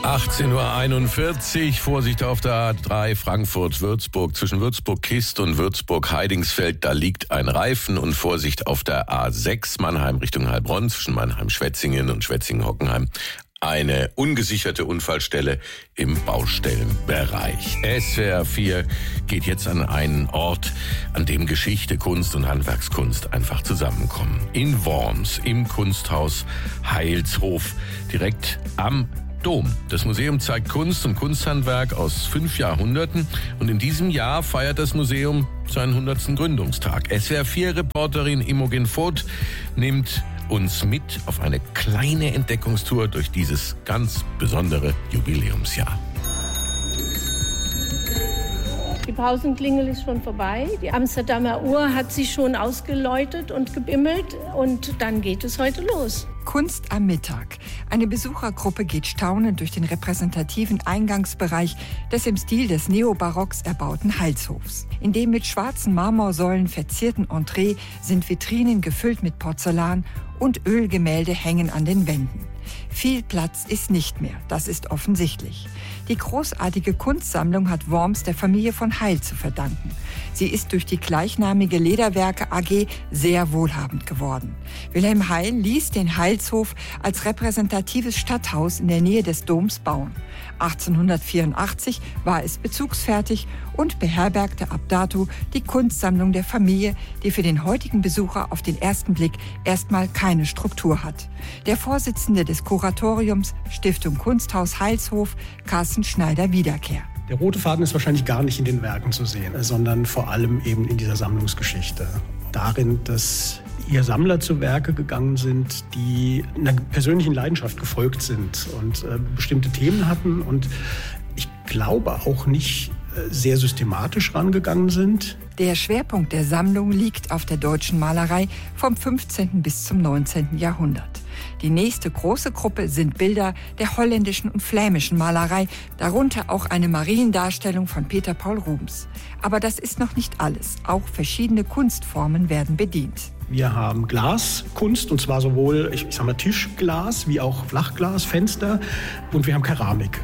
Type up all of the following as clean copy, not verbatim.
18:41 Uhr, Vorsicht auf der A3 Frankfurt-Würzburg. Zwischen Würzburg-Kist und Würzburg-Heidingsfeld, da liegt ein Reifen. Und Vorsicht auf der A6 Mannheim Richtung Heilbronn, zwischen Mannheim-Schwetzingen und Schwetzingen-Hockenheim. Eine ungesicherte Unfallstelle im Baustellenbereich. SWR 4 geht jetzt an einen Ort, an dem Geschichte, Kunst und Handwerkskunst einfach zusammenkommen. In Worms, im Kunsthaus Heilshof, direkt am Dom. Das Museum zeigt Kunst und Kunsthandwerk aus 5 Jahrhunderten und in diesem Jahr feiert das Museum seinen 100. Gründungstag. SWR 4-Reporterin Imogen Voth nimmt uns mit auf eine kleine Entdeckungstour durch dieses ganz besondere Jubiläumsjahr. Die Pausenklingel ist schon vorbei. Die Amsterdamer Uhr hat sich schon ausgeläutet und gebimmelt. Und dann geht es heute los. Kunst am Mittag. Eine Besuchergruppe geht staunend durch den repräsentativen Eingangsbereich des im Stil des Neobarocks erbauten Heilshofs. In dem mit schwarzen Marmorsäulen verzierten Entree sind Vitrinen gefüllt mit Porzellan und Ölgemälde hängen an den Wänden. Viel Platz ist nicht mehr, das ist offensichtlich. Die großartige Kunstsammlung hat Worms der Familie von Heil zu verdanken. Sie ist durch die gleichnamige Lederwerke AG sehr wohlhabend geworden. Wilhelm Heil ließ den Heilshof als repräsentatives Stadthaus in der Nähe des Doms bauen. 1884 war es bezugsfertig und beherbergte ab dato die Kunstsammlung der Familie, die für den heutigen Besucher auf den ersten Blick erstmal keine Struktur hat. Der Vorsitzende des Kuratoriums Stiftung Kunsthaus Heilshof, Carsten Schneider-Wiederkehr. Der rote Faden ist wahrscheinlich gar nicht in den Werken zu sehen, sondern vor allem eben in dieser Sammlungsgeschichte. Darin, dass hier Sammler zu Werke gegangen sind, die einer persönlichen Leidenschaft gefolgt sind und bestimmte Themen hatten und ich glaube auch nicht sehr systematisch rangegangen sind. Der Schwerpunkt der Sammlung liegt auf der deutschen Malerei vom 15. bis zum 19. Jahrhundert. Die nächste große Gruppe sind Bilder der holländischen und flämischen Malerei, darunter auch eine Mariendarstellung von Peter Paul Rubens. Aber das ist noch nicht alles. Auch verschiedene Kunstformen werden bedient. Wir haben Glaskunst, und zwar sowohl Tischglas wie auch Flachglas, Fenster, und wir haben Keramik.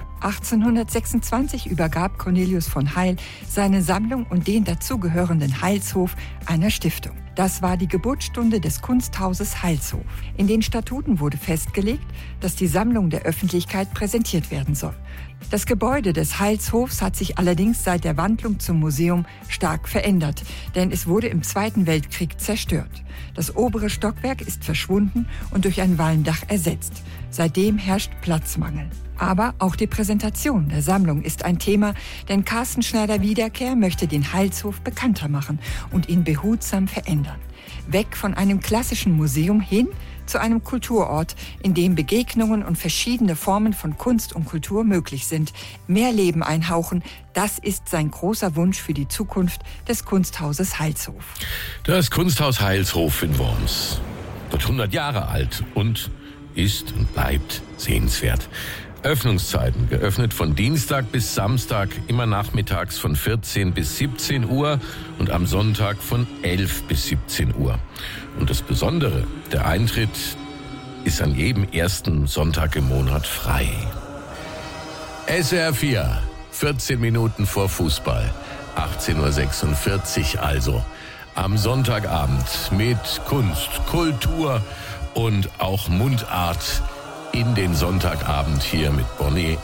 1826 übergab Cornelius von Heil seine Sammlung und den dazugehörenden Heilshof einer Stiftung. Das war die Geburtsstunde des Kunsthauses Heilshof. In den Statuten wurde festgelegt, dass die Sammlung der Öffentlichkeit präsentiert werden soll. Das Gebäude des Heilshofs hat sich allerdings seit der Wandlung zum Museum stark verändert, denn es wurde im Zweiten Weltkrieg zerstört. Das obere Stockwerk ist verschwunden und durch ein Walmdach ersetzt. Seitdem herrscht Platzmangel. Aber auch die Präsentation der Sammlung ist ein Thema, denn Carsten Schneider-Wiederkehr möchte den Heilshof bekannter machen und ihn behutsam verändern. Weg von einem klassischen Museum hin zu einem Kulturort, in dem Begegnungen und verschiedene Formen von Kunst und Kultur möglich sind. Mehr Leben einhauchen, das ist sein großer Wunsch für die Zukunft des Kunsthauses Heilshof. Das Kunsthaus Heilshof in Worms wird 100 Jahre alt und ist und bleibt sehenswert. Öffnungszeiten geöffnet von Dienstag bis Samstag, immer nachmittags von 14 bis 17 Uhr und am Sonntag von 11 bis 17 Uhr. Und das Besondere, der Eintritt ist an jedem ersten Sonntag im Monat frei. SWR 4, 14 Minuten vor Fußball, 18:46 Uhr also. Am Sonntagabend mit Kunst, Kultur und auch Mundart in den Sonntagabend hier mit Bonnie